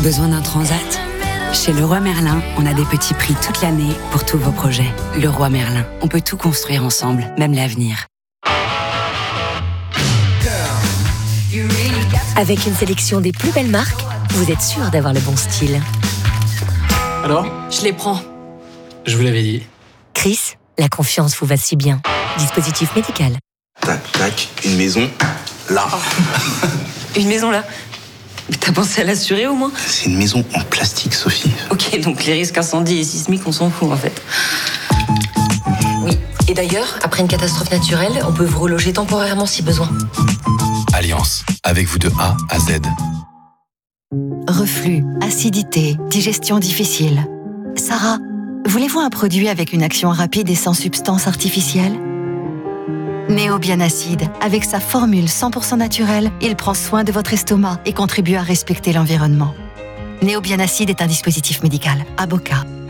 Besoin d'un transat? Chez Leroy Merlin, on a des petits prix toute l'année pour tous vos projets. Leroy Merlin, on peut tout construire ensemble, même l'avenir. Avec une sélection des plus belles marques, vous êtes sûr d'avoir le bon style. Alors ? Je les prends. Je vous l'avais dit. Chris, la confiance vous va si bien. Dispositif médical. Tac, tac, une maison, là. Une maison là? Mais t'as pensé à l'assurer au moins? C'est une maison en plastique, Sophie. Ok, donc les risques incendie et sismiques, on s'en fout en fait. Oui, et d'ailleurs, après une catastrophe naturelle, on peut vous reloger temporairement si besoin. Alliance, avec vous de A à Z. Reflux, acidité, digestion difficile. Sarah, voulez-vous un produit avec une action rapide et sans substance artificielle? Néobianacide, avec sa formule 100% naturelle, il prend soin de votre estomac et contribue à respecter l'environnement. Néobianacide est un dispositif médical. Avocat.